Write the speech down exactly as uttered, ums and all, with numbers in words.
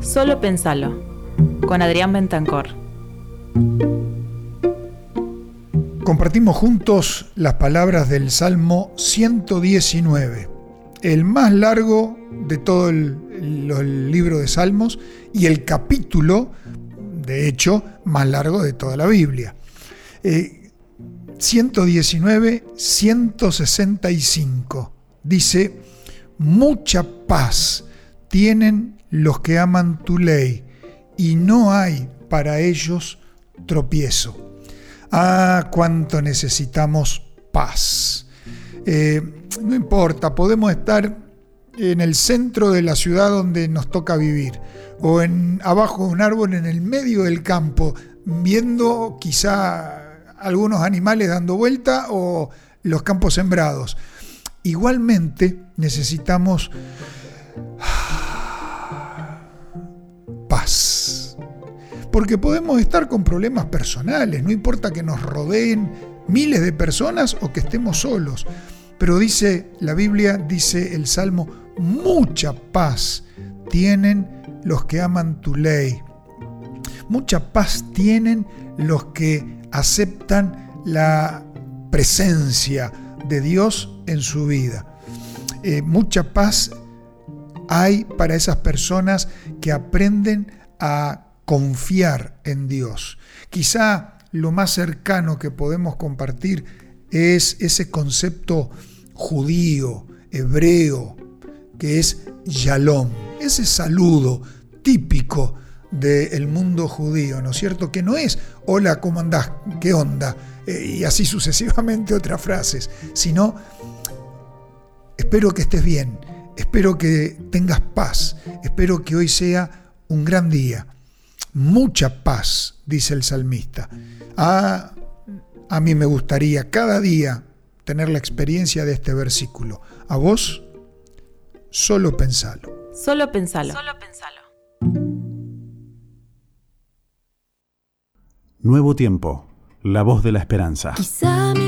Solo pensalo, con Adrián Bentancor. Compartimos juntos las palabras del Salmo ciento diecinueve, el más largo de todo el, el, el libro de Salmos y el capítulo, de hecho, más largo de toda la Biblia. Eh, ciento diecinueve, ciento sesenta y cinco dice: mucha paz tienen los que aman tu ley, y no hay para ellos tropiezo. Ah, cuánto necesitamos paz. Eh, no importa, podemos estar en el centro de la ciudad donde nos toca vivir, o en, abajo de un árbol en el medio del campo, viendo quizá algunos animales dando vuelta o los campos sembrados. Igualmente necesitamos paz. Porque podemos estar con problemas personales, no importa que nos rodeen miles de personas o que estemos solos. Pero dice la Biblia, dice el Salmo, mucha paz tienen los que aman tu ley. Mucha paz tienen los que aceptan la presencia de Dios en su vida. Eh, mucha paz hay para esas personas que aprenden a confiar en Dios. Quizá lo más cercano que podemos compartir es ese concepto judío, hebreo, que es Shalom, ese saludo típico del mundo judío, ¿no es cierto? Que no es hola, ¿cómo andás? ¿Qué onda? Eh, y así sucesivamente otras frases, sino espero que estés bien, espero que tengas paz, espero que hoy sea un gran día. Mucha paz, dice el salmista. Ah, a mí me gustaría cada día tener la experiencia de este versículo. ¿A vos? Solo pensalo. Solo pensalo. Solo pensalo. Nuevo tiempo, la voz de la esperanza. Quizá mi